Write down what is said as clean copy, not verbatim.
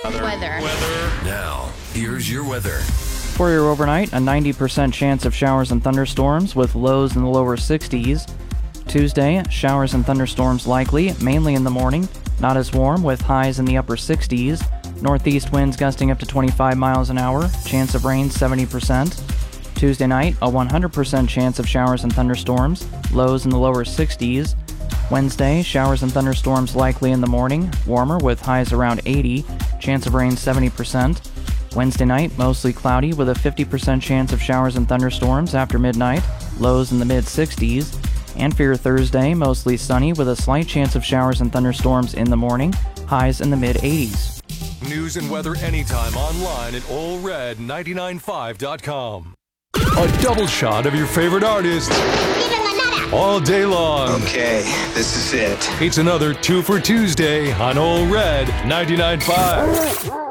Weather. Now, here's your weather. For your overnight, a 90% chance of showers and thunderstorms with lows in the lower 60s. Tuesday, showers and thunderstorms likely, mainly in the morning. Not as warm with highs in the upper 60s. Northeast winds gusting up to 25 miles an hour. Chance of rain 70%. Tuesday night, a 100% chance of showers and thunderstorms. Lows in the lower 60s. Wednesday, showers and thunderstorms likely in the morning. Warmer with highs around 80. Chance of rain 70%. Wednesday night, mostly cloudy with a 50% chance of showers and thunderstorms after midnight. Lows in the mid-60s. And for your Thursday, mostly sunny with a slight chance of showers and thunderstorms in the morning. Highs in the mid-80s. News and weather anytime online at allred995.com. A double shot of your favorite artist all day long. Okay, this is it. It's another 2 for Tuesday on Old Red 99.5.